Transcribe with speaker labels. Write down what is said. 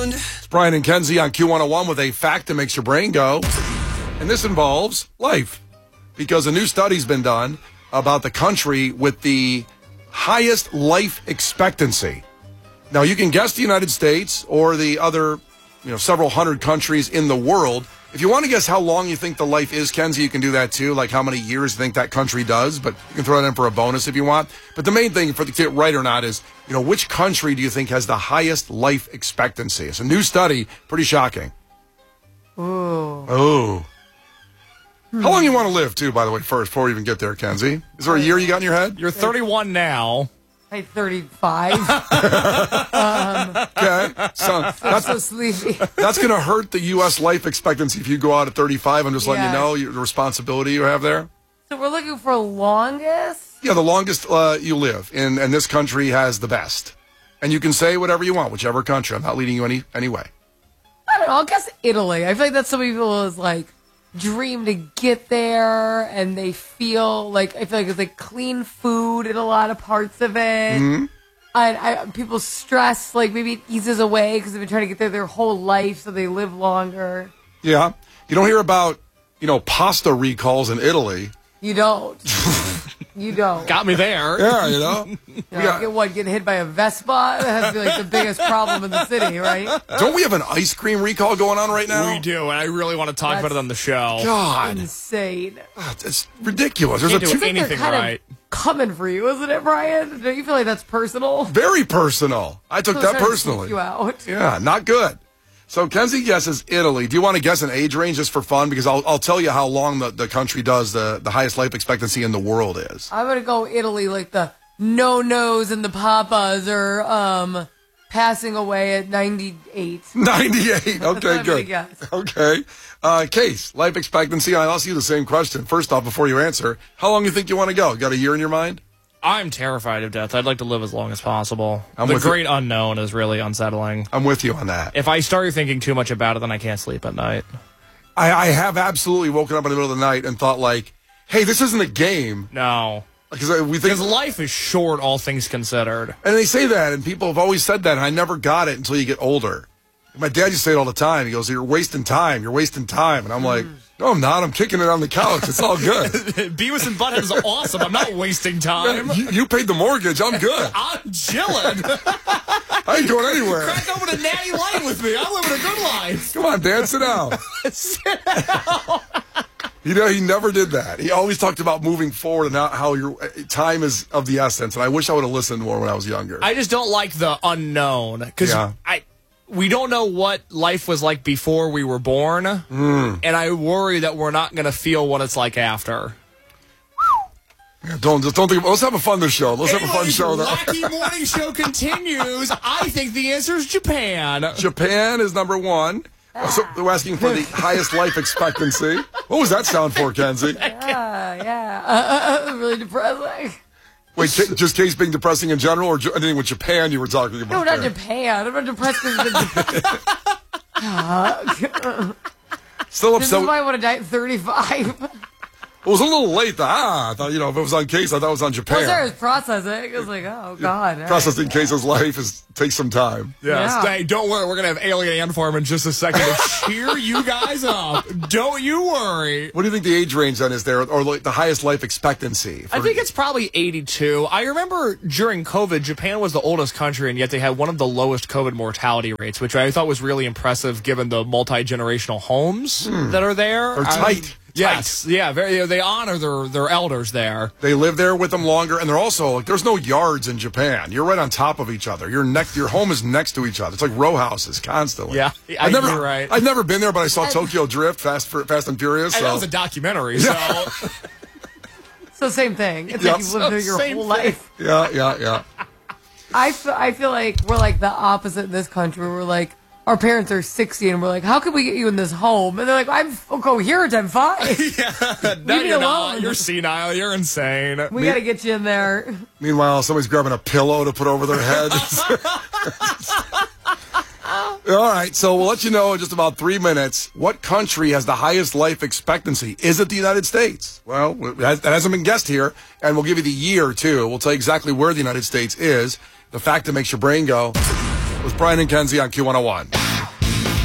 Speaker 1: It's Brian and Kenzie on Q101 with a fact that makes your brain go. And this involves life. Because a new study's been done about the country with the highest life expectancy. Now, you can guess the United States or the other, several hundred countries in the world. If you want to guess how long you think the life is, Kenzie, you can do that too, like how many years you think that country does, but you can throw it in for a bonus if you want. But the main thing for to get right or not is, which country do you think has the highest life expectancy? It's a new study, pretty shocking. Oh. How long you want to live, too, by the way, first, before we even get there, Kenzie? Is there a year you got in your head?
Speaker 2: You're 31 now.
Speaker 3: I'm 35.
Speaker 1: Okay. So
Speaker 3: that's so sleepy.
Speaker 1: That's going to hurt the U.S. life expectancy if you go out at 35. I'm just letting you know the responsibility you have there.
Speaker 3: So we're looking for longest?
Speaker 1: Yeah, the longest you live. And this country has the best. And you can say whatever you want, whichever country. I'm not leading you any way.
Speaker 3: I don't know. I guess Italy. I feel like that's so many people's, dream to get there, and they feel I feel like it's clean food in a lot of parts of it.
Speaker 1: Mm-hmm.
Speaker 3: And people stress, maybe it eases away because they've been trying to get there their whole life, so they live longer.
Speaker 1: Yeah. You don't hear about, pasta recalls in Italy.
Speaker 3: You don't. You don't.
Speaker 2: Got me there.
Speaker 1: Yeah,
Speaker 3: Getting hit by a Vespa? That has to be the biggest problem in the city, right?
Speaker 1: Don't we have an ice cream recall going on right now?
Speaker 2: We do, and I really want to talk about it on the show.
Speaker 1: God.
Speaker 3: Insane.
Speaker 1: It's ridiculous.
Speaker 2: Can't do anything right.
Speaker 3: Coming for you, isn't it, Brian? Don't you feel like that's personal?
Speaker 1: Very personal. I took that personally.
Speaker 3: You out.
Speaker 1: Yeah, not good. So Kenzie guesses Italy. Do you want to guess an age range just for fun? Because I'll tell you how long the country does the highest life expectancy in the world is.
Speaker 3: I'm going to go Italy, the no-nos and the papas are passing away at 98.
Speaker 1: 98. Okay, good.
Speaker 3: Guess.
Speaker 1: Okay. Case, life expectancy. I'll ask you the same question. First off, before you answer, how long do you think you want to go? Got a year in your mind?
Speaker 2: I'm terrified of death. I'd like to live as long as possible.
Speaker 1: The
Speaker 2: great unknown is really unsettling.
Speaker 1: I'm with you on that.
Speaker 2: If I start thinking too much about it, then I can't sleep at night.
Speaker 1: I have absolutely woken up in the middle of the night and thought, hey, this isn't a game.
Speaker 2: No.
Speaker 1: Because
Speaker 2: life is short, all things considered.
Speaker 1: And they say that, and people have always said that, and I never got it until you get older. My dad used to say it all the time. He goes, you're wasting time. You're wasting time. And I'm like, no, I'm not. I'm kicking it on the couch. It's all good.
Speaker 2: Beavis and Butthead is awesome. I'm not wasting time.
Speaker 1: You paid the mortgage. I'm good.
Speaker 2: I'm chilling.
Speaker 1: I ain't going anywhere.
Speaker 2: Crack open a natty light with me. I'm living a good life.
Speaker 1: Come on, Dan, sit down.
Speaker 2: Sit down.
Speaker 1: He never did that. He always talked about moving forward and how your time is of the essence. And I wish I would have listened more when I was younger.
Speaker 2: I just don't like the unknown. Because we don't know what life was like before we were born. And I worry that we're not going to feel what it's like after.
Speaker 1: Yeah, don't think about, let's have a fun show. Let's have a fun show.
Speaker 2: Wacky Morning Show continues. I think the answer is Japan.
Speaker 1: Japan is number one. So we're asking for the highest life expectancy. What was that sound for, Kenzie?
Speaker 3: Yeah. Really depressing.
Speaker 1: Wait, just Case being depressing in general, or anything with Japan you were talking about?
Speaker 3: No, not Japan. I'm not depressed because
Speaker 1: Still upset.
Speaker 3: This is why I want to die at 35.
Speaker 1: It was a little late. I thought, if it was on Case, I thought it was on Japan.
Speaker 3: I was processing. I was like, oh, God.
Speaker 1: Processing Case's life takes some time.
Speaker 2: Yes. Hey, don't worry. We're going to have Alien Ant Farm in just a second to cheer you guys up. Don't you worry.
Speaker 1: What do you think the age range then is there, or the highest life expectancy?
Speaker 2: I think it's probably 82. I remember during COVID, Japan was the oldest country, and yet they had one of the lowest COVID mortality rates, which I thought was really impressive given the multi-generational homes that are there.
Speaker 1: They're tight.
Speaker 2: Yes, yeah, they honor their elders there.
Speaker 1: They live there with them longer, and they're also there's no yards in Japan. You're right on top of each other. Your home is next to each other. It's like row houses constantly.
Speaker 2: Yeah, you're right.
Speaker 1: I've never been there, but I saw Tokyo Drift, Fast and Furious. So.
Speaker 2: That was a documentary. So,
Speaker 3: so same thing. It's like you've lived there your whole life.
Speaker 1: Yeah.
Speaker 3: I feel like we're the opposite in this country. We're like, our parents are 60, and we're like, how can we get you in this home? And they're like, I'm coherent, I'm fine.
Speaker 2: No, you're not. You're senile. You're insane.
Speaker 3: We got to get you in there.
Speaker 1: Meanwhile, somebody's grabbing a pillow to put over their head. All right, so we'll let you know in just about 3 minutes what country has the highest life expectancy. Is it the United States? Well, that hasn't been guessed here, and we'll give you the year, too. We'll tell you exactly where the United States is. The fact that makes your brain go. With Brian and Kenzie on Q101.